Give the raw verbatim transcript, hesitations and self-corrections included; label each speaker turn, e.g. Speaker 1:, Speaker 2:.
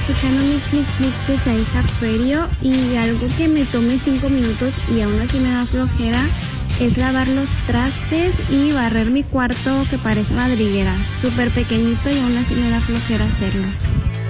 Speaker 1: escuchando mis clics clics de Saisa Radio, y algo que me tome cinco minutos y aún así me da flojera es lavar los trastes y barrer mi cuarto, que parece madriguera, súper pequeñito, y aún así me da flojera hacerlo.